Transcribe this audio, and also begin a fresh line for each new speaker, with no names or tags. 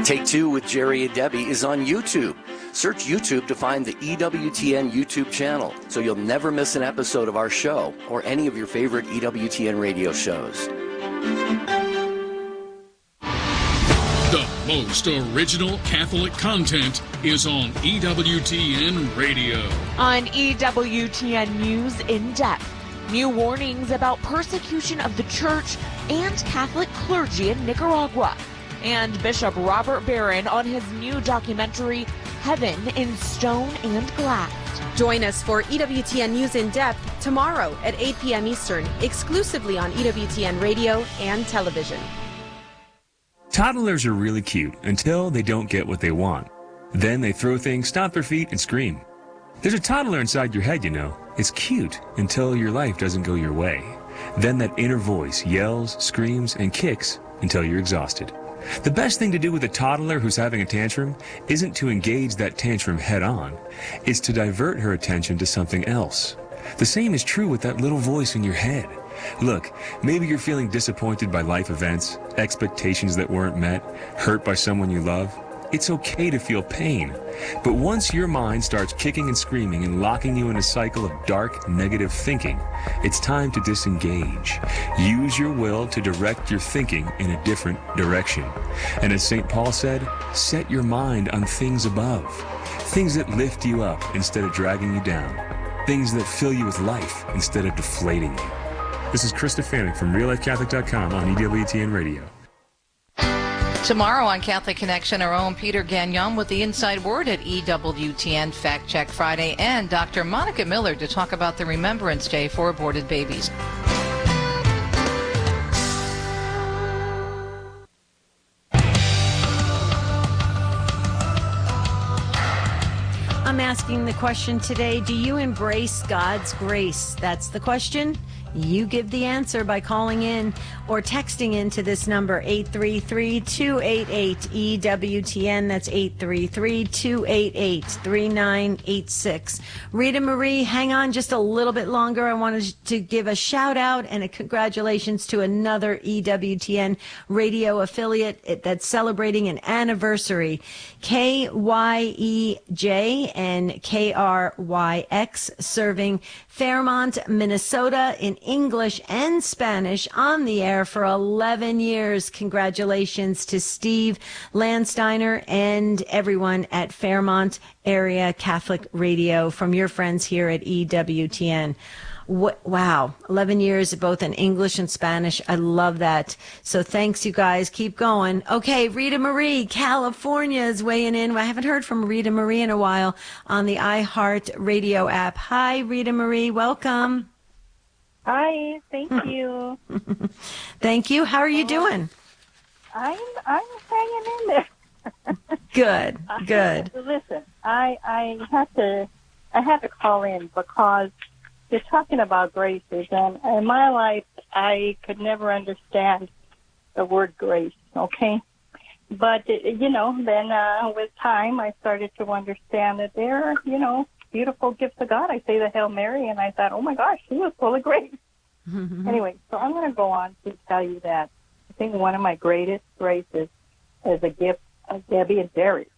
Take Two with Jerry and Debbie is on YouTube. Search YouTube to find the EWTN YouTube channel so you'll never miss an episode of our show or any of your favorite EWTN radio shows.
The most original Catholic content is on EWTN Radio.
On EWTN News In Depth, new warnings about persecution of the church and Catholic clergy in Nicaragua. And Bishop Robert Barron on his new documentary, Heaven in Stone and Glass.
Join us for EWTN News In Depth tomorrow at 8 p.m. Eastern, exclusively on EWTN Radio and television.
Toddlers are really cute until they don't get what they want. Then they throw things, stomp their feet, and scream. There's a toddler inside your head, you know. It's cute until your life doesn't go your way. Then that inner voice yells, screams, and kicks until you're exhausted. The best thing to do with a toddler who's having a tantrum isn't to engage that tantrum head on. It's to divert her attention to something else. The same is true with that little voice in your head. Look, maybe you're feeling disappointed by life events, expectations that weren't met, hurt by someone you love. It's okay to feel pain. But once your mind starts kicking and screaming and locking you in a cycle of dark, negative thinking, it's time to disengage. Use your will to direct your thinking in a different direction. And as St. Paul said, set your mind on things above. Things that lift you up instead of dragging you down. Things that fill you with life instead of deflating you. This is Krista Fanning from RealLifeCatholic.com on EWTN Radio.
Tomorrow on Catholic Connection, our own Peter Gagnon with the inside word at EWTN Fact Check Friday, and Dr. Monica Miller to talk about the Remembrance Day for aborted babies.
I'm asking the question today, do you embrace God's grace? That's the question. You give the answer by calling in or texting into this number, 833-288-EWTN. That's 833-288-3986. Rita Marie, hang on just a little bit longer. I wanted to give a shout out and a congratulations to another EWTN radio affiliate that's celebrating an anniversary. KYEJ and KRYX, serving Fairmont, Minnesota in English and Spanish on the air for 11 years. Congratulations to Steve Landsteiner and everyone at Fairmont Area Catholic Radio from your friends here at EWTN. Wow, 11 years both in English and Spanish. I love that. So thanks, you guys. Keep going. Okay, Rita Marie, California is weighing in. I haven't heard from Rita Marie in a while on the iHeart Radio app. Hi, Rita Marie. Welcome.
Hi, thank you.
Thank you. How are you doing?
I'm hanging in there.
Good.
Listen, I had to call in because you're talking about graces, and in my life, I could never understand the word grace, okay? But, then with time, I started to understand that there are, beautiful gifts of God. I say the Hail Mary, and I thought, oh, my gosh, she was full of grace. Anyway, so I'm going to go on to tell you that I think one of my greatest graces is a gift of Debbie and Derek.